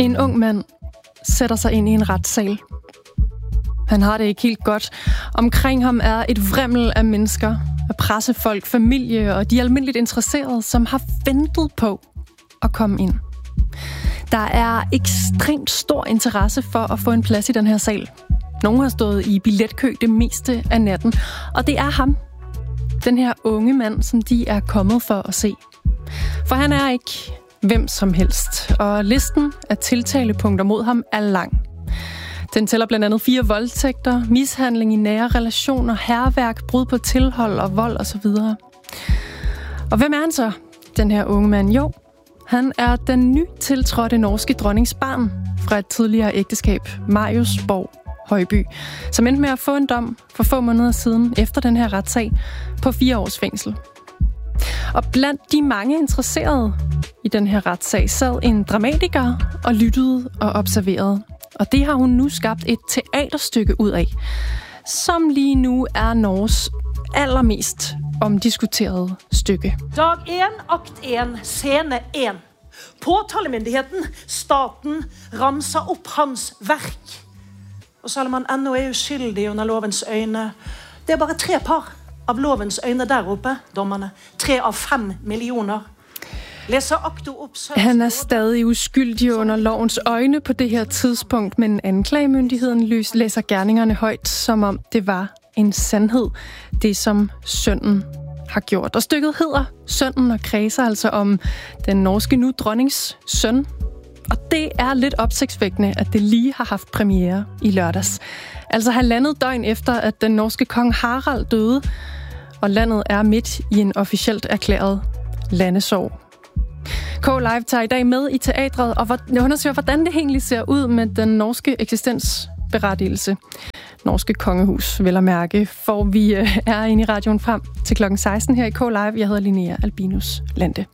En ung mand sætter sig ind i en retssal. Han har det ikke helt godt. Omkring ham er et vrimmel af mennesker, af pressefolk, familie og de almindeligt interesserede, som har ventet på at komme ind. Der er ekstremt stor interesse for at få en plads i den her sal. Nogle har stået i billetkø det meste af natten, og det er ham, den her unge mand, som de er kommet for at se. For han er ikke hvem som helst, og listen af tiltalepunkter mod ham er lang. Den tæller blandt andet 4 voldtægter, mishandling i nære relationer, hærværk, brud på tilhold og vold osv. Og hvem er han så, den her unge mand? Jo, han er den nytiltrådte norske dronnings barn fra et tidligere ægteskab, Marius Borg Højby, som endte med at få en dom for få måneder siden efter den her retssag på 4 års fængsel. Og blandt de mange interesserede i den her retssag sad en dramatiker og lyttede og observerede. Og det har hun nu skabt et teaterstykke ud af, som lige nu er Norges allermest omdiskuterede stykke. Dag 1, akt 1, scene 1. Påtalemyndigheten, staten, ramser op hans værk. Og selv om han endnu er uskyldig under lovens øjne, det er bare 3 par av lovens øjne deroppe, dommerne. 3 av 5 millioner. Han er stadig uskyldig under lovens øjne på det her tidspunkt, men anklagemyndigheden læser gerningerne højt, som om det var en sandhed, det som sønnen har gjort. Og stykket hedder Sønnen og kredser altså om den norske nu dronnings søn. Og det er lidt opsigtsvækkende, at det lige har haft premiere i lørdags. Altså 1,5 døgn efter, at den norske kong Harald døde, og landet er midt i en officielt erklæret landesorg. K-Live tager i dag med i teatret og undersøger, hvordan det egentlig ser ud med den norske eksistensberettigelse. Norske kongehus, vel at mærke, for vi er inde i radioen frem til klokken 16 her i K-Live. Jeg hedder Linnea Albinus Lande.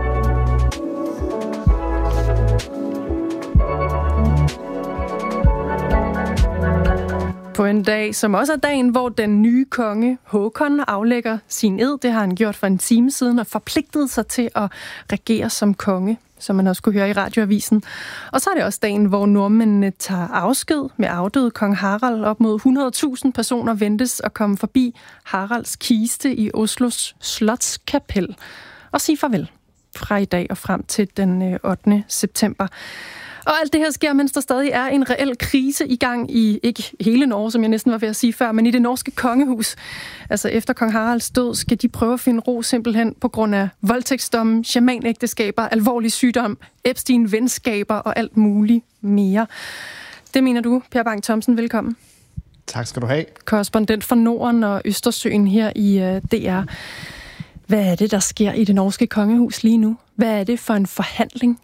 På en dag, som også er dagen, hvor den nye konge Håkon aflægger sin ed. Det har han gjort for en time siden og forpligtet sig til at regere som konge, som man også kunne høre i radioavisen. Og så er det også dagen, hvor nordmændene tager afsked med afdøde kong Harald. Op mod 100.000 personer ventes at komme forbi Haralds kiste i Oslos Slotskapel og sige farvel fra i dag og frem til den 8. september. Og alt det her sker, mens der stadig er en reel krise i gang i, ikke hele Norge, som jeg næsten var ved at sige før, men i det norske kongehus. Altså efter kong Haralds død skal de prøve at finde ro simpelthen på grund af voldtægtsdomme, shamanægteskaber, alvorlig sygdom, Epstein-venskaber og alt muligt mere. Det mener du, Per Bang Thomsen. Velkommen. Tak skal du have. Korrespondent for Norden og Østersøen her i DR. Hvad er det, der sker i det norske kongehus lige nu? Hvad er det for en forhandling?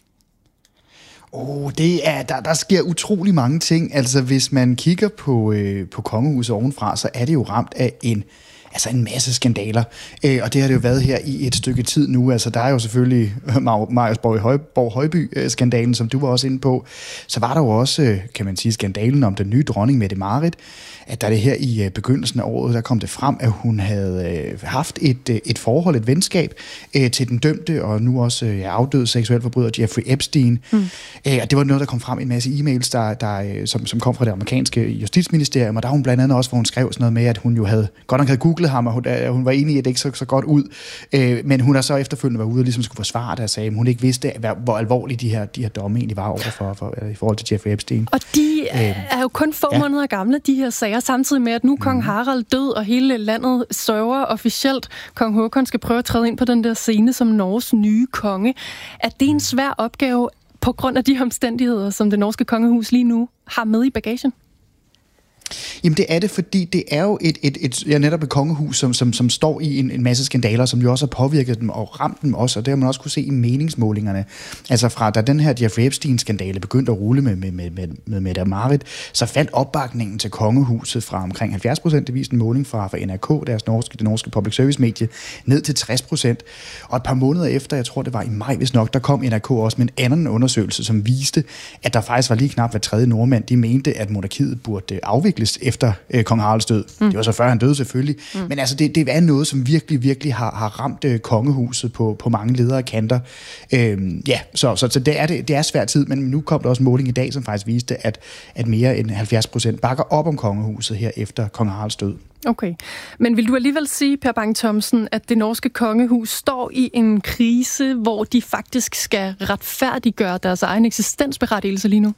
Der sker utrolig mange ting. Altså, hvis man kigger på kongehuset ovenfra, så er det jo ramt af en masse skandaler. Og det har det jo været her i et stykke tid nu. Altså, der er jo selvfølgelig Marius Borg Højby-skandalen, som du var også inde på. Så var der jo også, kan man sige, skandalen om den nye dronning Mette-Marit. At der det her i begyndelsen af året, der kom det frem, at hun havde haft et forhold, et venskab til den dømte, og nu også afdøde seksualforbryder Jeffrey Epstein. Og det var noget, der kom frem i en masse e-mails, som kom fra det amerikanske justitsministerium, og der hun blandt andet også, hvor hun skrev sådan noget med, at hun jo godt nok havde googlet ham, og hun var enig i, at det ikke så godt ud. Men hun har så efterfølgende været ude og ligesom skulle forsvare det og sagde, at hun ikke vidste, hvor alvorlige de her domme egentlig var overfor i forhold til Jeffrey Epstein. Og de er jo kun få måneder gamle, de her sager, samtidig med, at nu kong Harald død, og hele landet sørger officielt. Kong Håkon skal prøve at træde ind på den der scene som Norges nye konge. Er det en svær opgave på grund af de omstændigheder, som det norske kongehus lige nu har med i bagagen? Jamen det er det, fordi det er jo netop et kongehus, som står i en masse skandaler, som jo også har påvirket dem og ramt dem også, og det har man også kunne se i meningsmålingerne. Altså fra da den her Jeffrey Epstein-skandale begyndte at rulle med Mette-Marit, så faldt opbakningen til kongehuset fra omkring 70%, det viste en måling fra NRK, det norske public service medie, ned til 60%. Og et par måneder efter, jeg tror det var i maj, hvis nok, der kom NRK også med en anden undersøgelse, som viste, at der faktisk var lige knap hver tredje nordmand, de mente, at monarkiet burde afvikles. afvikles efter kong Haralds død. Det var så før han døde selvfølgelig. Men altså, det er noget, som virkelig, virkelig har ramt kongehuset på mange ledere kanter. Så det er svært tid, men nu kom der også en måling i dag, som faktisk viste, at mere end 70% bakker op om kongehuset her efter kong Haralds død. Okay. Men vil du alligevel sige, Per Bang-Thomsen, at det norske kongehus står i en krise, hvor de faktisk skal retfærdiggøre deres egen eksistensberettigelse lige nu?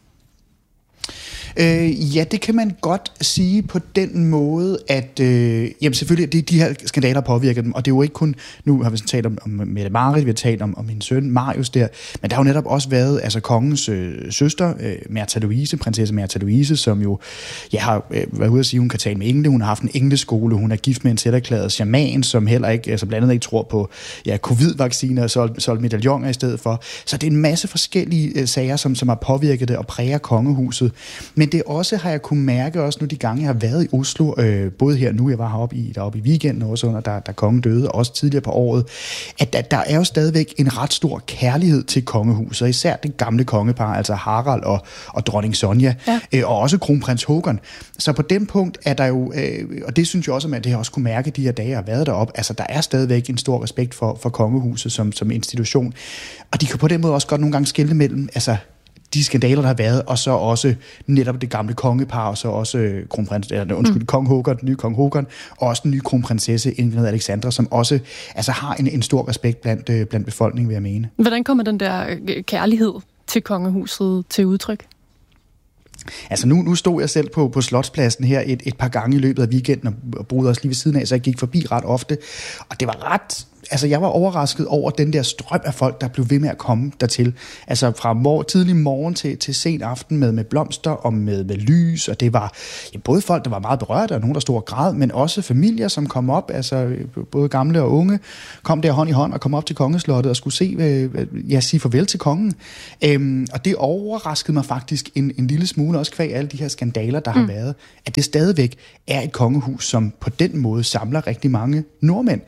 Ja, det kan man godt sige på den måde, at selvfølgelig, de her skandaler påvirker dem, og det er jo ikke kun, nu har vi talt om Mette-Marit, vi har talt om min søn Marius der, men der har jo netop også været kongens søster, Märtha Louise, prinsesse Märtha Louise, som jo har været ude at sige, hun kan tale med engle, hun har haft en engleskole, hun er gift med en selverklæret shaman, som heller ikke, blandt andet ikke tror på covid-vacciner og solgt medaljoner i stedet for. Så det er en masse forskellige sager, som har påvirket det og præger kongehuset. Men det også har jeg kunne mærke også nu de gange, jeg har været i Oslo, både her nu, jeg var deroppe i weekenden også under, da kongen døde, og også tidligere på året, at der er jo stadigvæk en ret stor kærlighed til kongehuset, og især det gamle kongepar, altså Harald og dronning Sonja, og også kronprins Håkon. Så på den punkt er der jo, og det synes jeg også, at det har også kunne mærke de her dage, jeg har været deroppe, altså der er stadigvæk en stor respekt for kongehuset som institution, og de kan på den måde også godt nogle gange skelne mellem, de skandaler, der har været, og så også netop det gamle kongepar, og så også kong Håkon, den nye kong Håkon, og også den nye kronprinsesse Ingrid Alexandra, som også har en stor respekt blandt befolkningen, vil jeg mene. Hvordan kommer den der kærlighed til kongehuset til udtryk? Nu stod jeg selv på Slotspladsen her et par gange i løbet af weekenden, og boede også lige ved siden af, så jeg gik forbi ret ofte, og det var ret... jeg var overrasket over den der strøm af folk, der blev ved med at komme dertil. Fra tidlig morgen til sen aften med blomster og med lys, og det var både folk, der var meget berørte, og nogen, der stod og græd, men også familier, som kom op, både gamle og unge, kom der hånd i hånd og kom op til kongeslottet og skulle sige farvel til kongen. Og det overraskede mig faktisk en lille smule, også kvæg alle de her skandaler, der har været, at det stadigvæk er et kongehus, som på den måde samler rigtig mange nordmænd.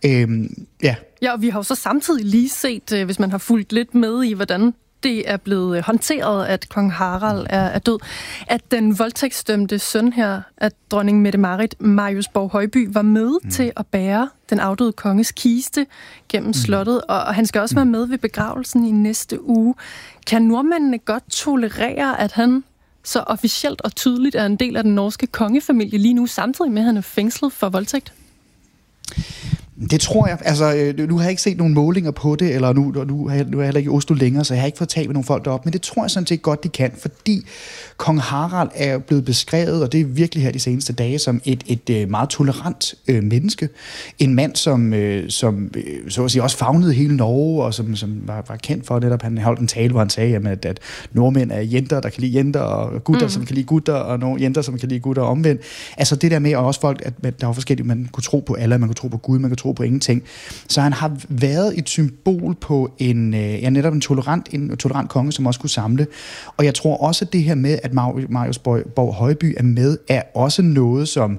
Ja, og vi har jo så samtidig lige set, hvis man har fulgt lidt med i, hvordan det er blevet håndteret, at kong Harald er død, at den voldtægtsdømte søn her, at dronning Mette-Marit, Marius Borg-Højby, var med til at bære den afdøde konges kiste gennem slottet, og han skal også være med ved begravelsen i næste uge. Kan nordmændene godt tolerere, at han så officielt og tydeligt er en del af den norske kongefamilie lige nu, samtidig med, at han er fængslet for voldtægt? Det tror jeg. Nu har jeg ikke set nogen målinger på det, eller nu er jeg heller ikke i Oslo længere, så jeg har ikke fået talt med nogle folk deroppe, men det tror jeg sådan set godt, de kan, fordi kong Harald er blevet beskrevet, og det er virkelig her de seneste dage, som et meget tolerant menneske. En mand, som så at sige også favnede hele Norge, og som var kendt for netop, han holdt en tale, hvor han sagde, at nordmænd er jenter, der kan lide jenter, og gutter, som kan lide gutter, og nogle jenter, som kan lide gutter omvendt. Det der med, og også folk, at der var forskellige, man kunne tro på alle, man kunne tro på Gud, man kunne tro på ingenting. Så han har været et symbol på netop en tolerant konge, som også kunne samle. Og jeg tror også, at det her med, at Marius Borg-Højby er med, er også noget, som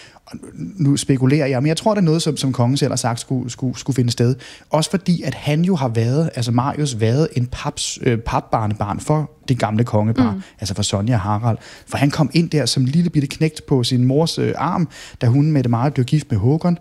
nu spekulerer jeg, men jeg tror, det er noget, som kongen selv har sagt skulle finde sted. Også fordi, at han jo har været, Marius været en papbarnebarn for det gamle kongepar, for Sonja og Harald. For han kom ind der som lille bitte knægt på sin mors arm, da hun Mette-Marit blev gift med Håkon,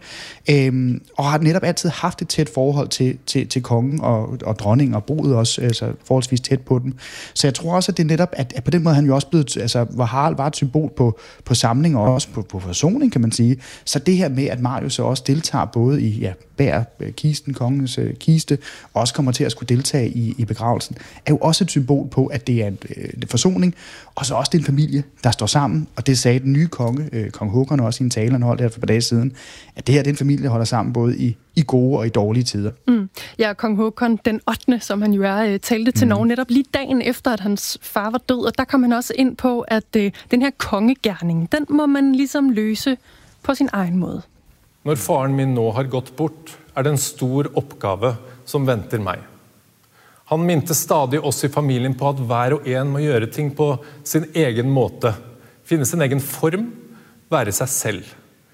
og har netop altid haft et tæt forhold til kongen og dronningen, og boet også forholdsvis tæt på dem. Så jeg tror også, at det er netop, at på den måde han jo også blevet, hvor Harald var et symbol på samling, og også på forsoning, kan man sige. Så det her med, at Marius også deltager både i bærer kisten, kongens kiste, og også kommer til at skulle deltage i begravelsen, er jo også et symbol på, at det er en forsoning, og så også det er en familie, der står sammen, og det sagde den nye konge, kong Håkon, også i en tale, han holdt her for et par dage siden, at det her det er en familie, der holder sammen både i gode og i dårlige tider. Ja, kong Håkon den 8., som han jo er, talte til Norge netop lige dagen efter, at hans far var død, og der kom han også ind på, at den her kongegerning, den må man ligesom løse på sin egen måde. Når faren min nå har gått bort, er det en stor oppgave som venter meg. Han minte stadig oss i familien på at hver og en må gjøre ting på sin egen måte, finne sin egen form, være seg selv.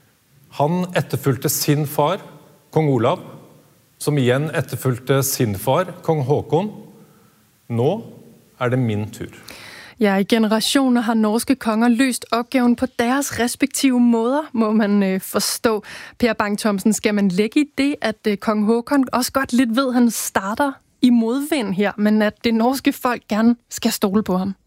Han etterfulgte sin far, kong Olav, som igjen etterfulgte sin far, kong Håkon. Nå er det min tur. Ja, i generationer har norske konger løst opgaven på deres respektive måder, må man forstå. Per Bang-Thomsen, skal man lægge i det, at kong Håkon også godt lidt ved, at han starter i modvind her, men at det norske folk gerne skal stole på ham?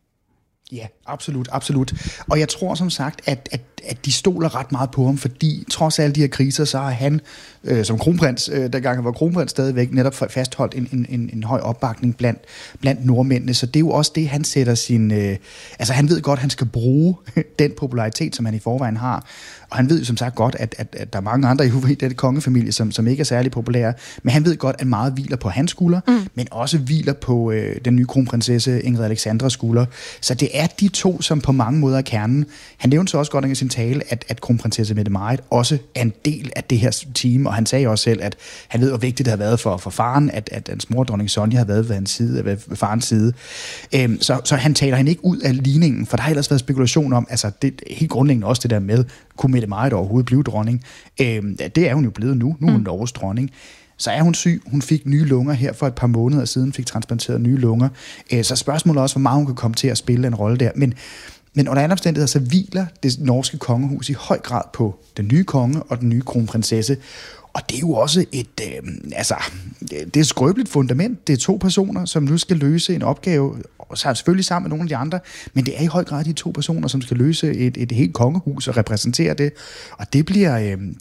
Ja, absolut, absolut. Og jeg tror som sagt, at de stoler ret meget på ham, fordi trods alle de her kriser, så har han som kronprins, dengang han var kronprins stadigvæk, netop fastholdt en høj opbakning blandt nordmændene. Så det er jo også det, han sætter sin... altså han ved godt, at han skal bruge den popularitet, som han i forvejen har. Og han ved jo som sagt godt, at der er mange andre i den kongefamilie, som ikke er særlig populære. Men han ved godt, at meget hviler på hans skulder, men også hviler på den nye kronprinsesse Ingrid Alexandras skulder. Så det er de to, som på mange måder er kernen. Han nævnte så også godt i sin tale, at kronprinsesse Mette-Marit også er en del af det her team, og han sagde også selv, at han ved, hvor vigtigt det har været for faren, at hans mor, dronning Sonja, har været ved farens side. Så han taler hende ikke ud af ligningen, for der har ellers været spekulation om, altså det helt grundlæggende også det der med, kunne Mette-Marit overhovedet blive dronning? Det er hun jo blevet nu. Nu er hun Norges dronning. Så er hun syg. Hun fik nye lunger her for et par måneder siden, fik transplanteret nye lunger. Så spørgsmålet er også, hvor meget hun kan komme til at spille en rolle der. Men under andre omstændigheder, så hviler det norske kongehus i høj grad på den nye konge og den nye kronprinsesse. Og det er jo også det er et skrøbeligt fundament. Det er to personer, som nu skal løse en opgave, og så selvfølgelig sammen med nogle af de andre, men det er i høj grad de to personer, som skal løse et helt kongehus og repræsentere det. Og det bliver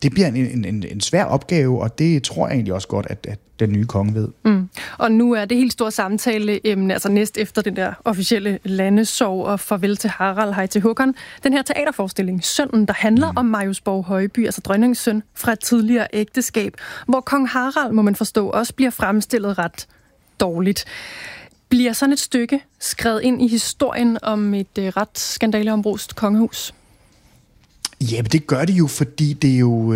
en svær opgave, og det tror jeg egentlig også godt, at den nye konge ved. Og nu er det helt store samtaleemne, altså næst efter den der officielle landesorg og farvel til Harald, hej til Håkon, den her teaterforestilling, Sønnen, der handler om Marius Borg Højby, altså dronningens søn fra et tidligere ægteskab, hvor kong Harald, må man forstå, også bliver fremstillet ret dårligt. Bliver sådan et stykke skrevet ind i historien om et ret skandaleombrust kongehus? Ja, men det gør det jo, fordi det er jo...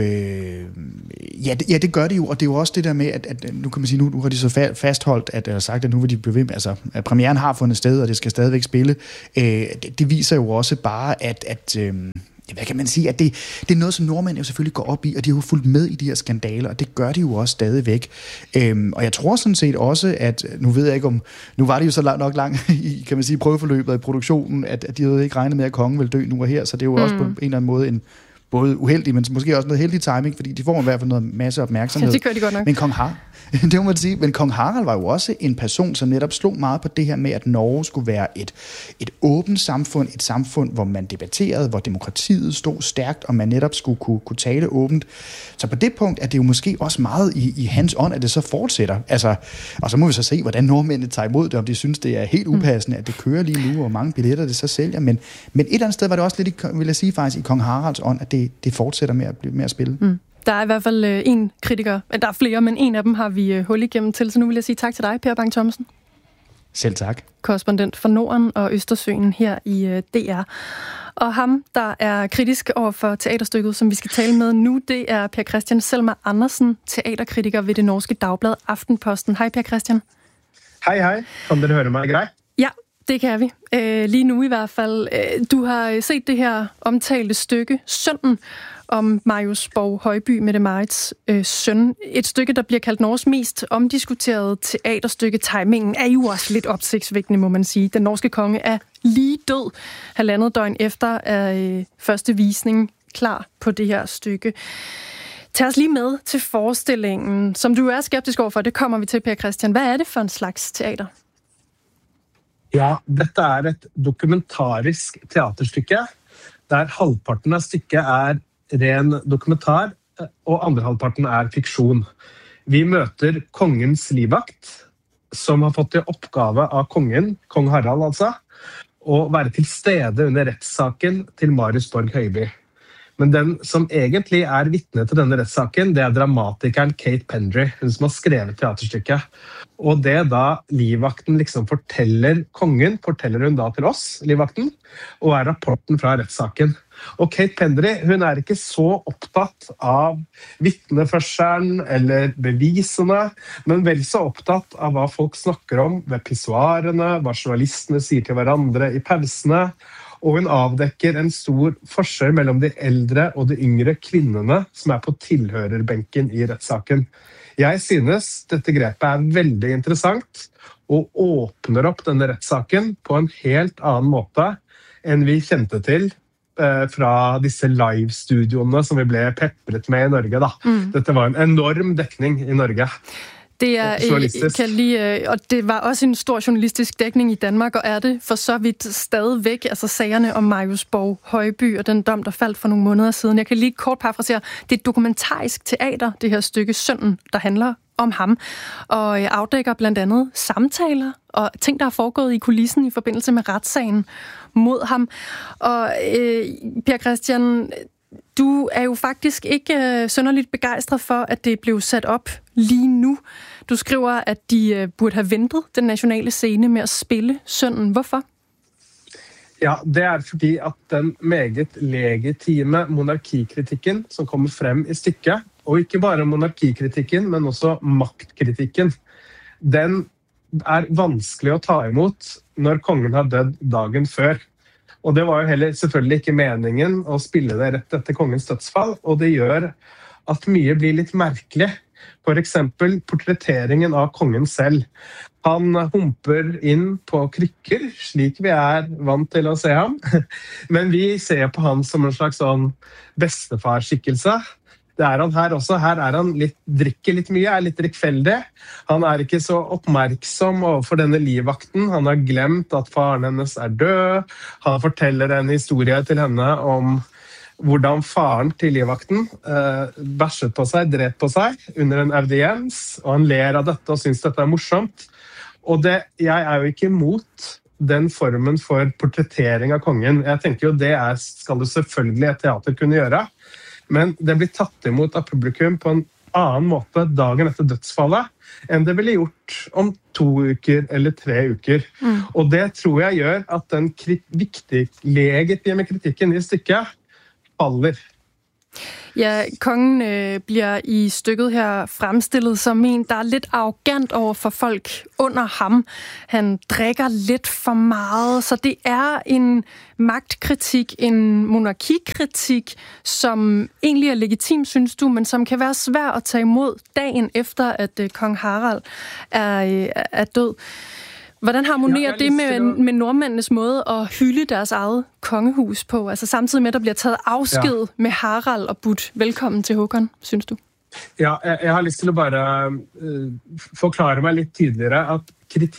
det gør det jo, og det er jo også det der med, at nu kan man sige, nu har de så fastholdt, at sagt, at nu vil de blive ved med, altså, at premieren har fundet sted, og det skal stadigvæk spille. Det viser jo også bare, at hvad kan man sige, at det er noget, som nordmænd jo selvfølgelig går op i, og de har jo fulgt med i de her skandaler, og det gør de jo også stadigvæk. Og jeg tror sådan set også, at nu ved jeg ikke om, nu var det jo så langt i, kan man sige, prøveforløbet i produktionen, at de havde ikke regnet med, at kongen ville dø nu og her, så det er jo også på en eller anden måde en både uheldig, men måske også noget heldig timing, fordi de får i hvert fald noget masse opmærksomhed. Ja, det gør de godt nok. Men det må man sige, men kong Harald var jo også en person, som netop slog meget på det her med, at Norge skulle være et åbent samfund, et samfund, hvor man debatterede, hvor demokratiet stod stærkt, og man netop skulle kunne tale åbent. Så på det punkt er det jo måske også meget i hans ånd, at det så fortsætter. Altså, og så må vi så se, hvordan nordmændene tager imod det, om de synes, det er helt upassende, at det kører lige nu, og mange billetter det så sælger. Men et eller andet sted var det også lidt, vil jeg sige faktisk, i kong Haralds ånd, at det fortsætter med at spille. Der er i hvert fald en kritiker, der er flere, men en af dem har vi hul igennem til, så nu vil jeg sige tak til dig, Per Bang-Thomsen. Selv tak. Korrespondent for Norden og Østersøen her i DR. Og ham, der er kritisk over for teaterstykket, som vi skal tale med nu, det er Per Christian Selmer Andersen, teaterkritiker ved det norske dagblad Aftenposten. Hej Per Christian. Hej. Kan dere høre mig greit? Ja, det kan vi. Lige nu i hvert fald. Du har set det her omtalte stykke, Sønnen, om Marius Borg Højby, Mette-Marits søn. Et stykke, der bliver kaldt Norges mest omdiskuterede teaterstykke. Timingen er jo også lidt opsigtsvækkende, må man sige. Den norske konge er lige død. 1,5 døgn efter er første visning klar på det her stykke. Tag os lige med til forestillingen, som du er skeptisk overfor. Det kommer vi til, Per Christian. Hvad er det for en slags teater? Ja, dette er et dokumentarisk teaterstykke, der halvparten av stykket er ren dokumentar, og andre halvparten er fiksjon. Vi møter kongens livvakt, som har fått til oppgave av kongen, kong Harald altså, å være til stede under rettssaken til Marius Borg Højby. Men den som egentlig er vitne til denne rettssaken, det er dramatikeren Kate Pendry, hun som har skrevet teaterstykket. Og det da livvakten liksom forteller kongen, forteller hun da til oss, livvakten, og er rapporten fra rettssaken. Og Kate Pendry, hun er ikke så opptatt av vitneførselen eller bevisene, men vel så opptatt av hva folk snakker om ved pissoarene, hva journalistene sier til hverandre i pausene, og hun avdekker en stor forskjell mellom de eldre og de yngre kvinnene som er på tilhørerbenken i rettssaken. Jeg synes dette grepet veldig interessant og åpner opp denne rettssaken på en helt annen måte enn vi kjente til fra disse live-studioene som vi ble peppret med i Norge. Da. Dette var en enorm dekning i Norge. Det og det var også en stor journalistisk dækning i Danmark, og er det for så vidt stadigvæk, altså sagerne om Marius Borg Højby og den dom, der faldt for nogle måneder siden. Jeg kan lige kort parafrasere. Det er et dokumentarisk teater, det her stykke Sønnen, der handler om ham, og afdækker blandt andet samtaler og ting, der er foregået i kulissen i forbindelse med retssagen mod ham. Og Per Christian, du er jo faktisk ikke synderligt begejstret for, at det blev sat op lige nu. Du skriver, at de burde have ventet den nationale scene med at spille Sønnen. Hvorfor? Ja, det er fordi at den meget legitime monarkikritikken som kommer frem i stykket, og ikke bare monarkikritikken, men også maktkritikken, den er vanskelig å ta imot når kongen har dødd dagen før. Og det var jo heller selvfølgelig ikke meningen å spille det rett etter kongens dødsfall, og det gjør at mye blir litt merkelig. For eksempel portretteringen av kongen selv. Han humper inn på krykker, slik vi er vant til å se ham. Men vi ser på han som en slags sånn bestefarskikkelse. Det er han her også. Her er han drikker litt mye, er litt drikkfeldig. Han er ikke så oppmerksom overfor denne livvakten. Han har glemt at faren hennes er død. Han forteller en historie til henne om hvordan faren til livvakten bæsjet på seg, dret på seg under en audiens, og han ler av dette og synes dette er morsomt. Og jeg er jo ikke imot den formen for portrettering av kongen. Jeg tenker jo det skal det selvfølgelig et teater kunne gjøre, men det blir tatt imot av publikum på en annen måte dagen etter dødsfallet enn det ville gjort om 2 uker eller 3 uker. Og det tror jeg gjør at den viktige legitime kritikken i stykket faller. Ja, kongen bliver i stykket her fremstillet som en, der er lidt arrogant over for folk under ham. Han drikker lidt for meget, så det er en magtkritik, en monarkikritik, som egentlig er legitim, synes du, men som kan være svær at tage imod dagen efter, at kong Harald er død. Hvordan harmonerer det med nordmændenes måde at hylde deres eget kongehus på? Altså samtidig med, at der bliver taget afsked med Harald og budt velkommen til Håkon, synes du? Ja, jeg har lyst til at bare forklare mig lidt tydeligere, at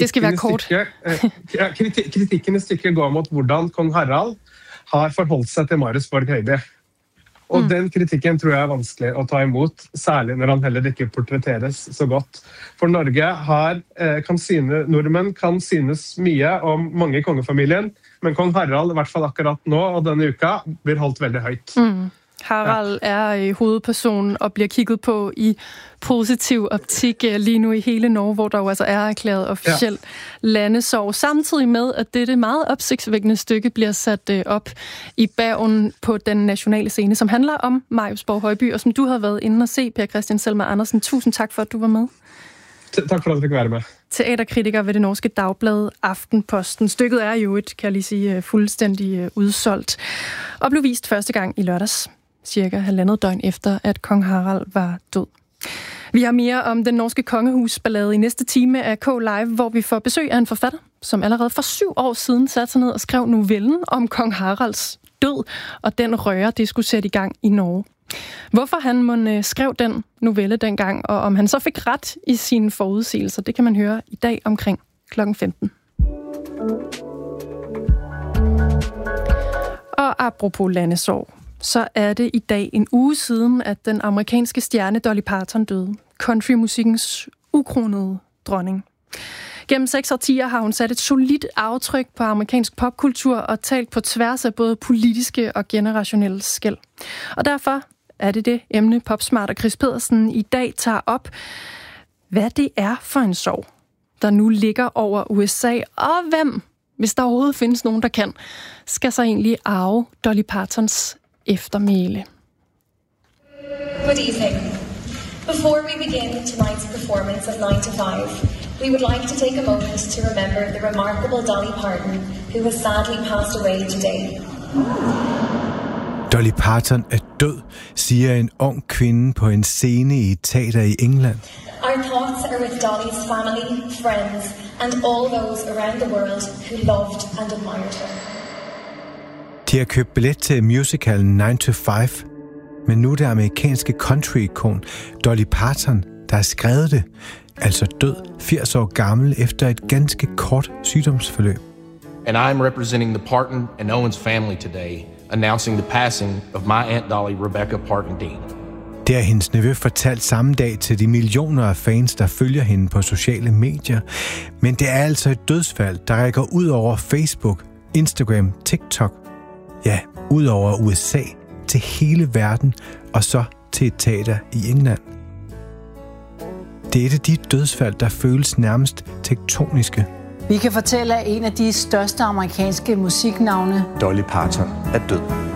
kritikken i stykket går mot hvordan kong Harald har forholdt sig til Marius Borg Højby. Og den kritikken tror jeg er vanskelig å ta imot, særlig når han heller ikke portretteres så godt. For Norge nordmenn kan synes mye om mange i kongefamilien, men kong Harald, i hvert fall akkurat nå og denne uka, blir holdt veldig højt. Harald er hovedpersonen og bliver kigget på i positiv optik lige nu i hele Norge, hvor der jo altså er erklæret officielt landesorg. Samtidig med, at dette meget opsigtsvækkende stykke bliver sat op i Bergen på den nationale scene, som handler om Marius Borg Højby, og som du havde været inde og se, Per Christian Selmer Andersen. Tusind tak for, at du var med. Tak for, at du fik være med. Teaterkritiker ved det norske dagblad Aftenposten. Stykket er jo kan jeg lige sige, fuldstændig udsolgt, og blev vist første gang i lørdags, cirka 1,5 døgn efter, at kong Harald var død. Vi har mere om den norske kongehusballade i næste time af K-Live, hvor vi får besøg af en forfatter, som allerede for 7 år siden satte sig ned og skrev novellen om kong Haralds død, og den røre, det skulle sætte i gang i Norge. Hvorfor han skrev den novelle dengang, og om han så fik ret i sine forudsigelser, det kan man høre i dag omkring kl. 15. Og apropos landesorg, så er det i dag en uge siden, at den amerikanske stjerne Dolly Parton døde. Countrymusikkens ukronede dronning. Gennem 6 årtier har hun sat et solidt aftryk på amerikansk popkultur og talt på tværs af både politiske og generationelle skel. Og derfor er det emne Popsmart og Chris Pedersen i dag tager op, hvad det er for en sorg, der nu ligger over USA, og hvem, hvis der overhovedet findes nogen, der kan, skal så egentlig arve Dolly Partons eftermæle. Good evening. Before we begin tonight's performance of 9 to 5, we would like to take a moment to remember the remarkable Dolly Parton, who has sadly passed away today. Dolly Parton er død, siger en ung kvinde på en scene i et teater i England. Our thoughts are with Dolly's family, friends, and all those around the world who loved and admired her. De har købt billet til musicalen 9 to 5, men nu er det amerikanske country-ikon Dolly Parton, der har skrevet det, altså død 80 år gammel efter et ganske kort sygdomsforløb. And I am representing the Parton and Owens family today, announcing the passing of my Aunt Dolly, Rebecca Parton Dean. Det har hendes nevø fortalt samme dag til de millioner af fans, der følger hende på sociale medier. Men det er altså et dødsfald, der rækker ud over Facebook, Instagram, TikTok. Ja, ud over USA, til hele verden, og så til et teater i England. Det er et af de dødsfald, der føles nærmest tektoniske. Vi kan fortælle, at en af de største amerikanske musiknavne, Dolly Parton, er død.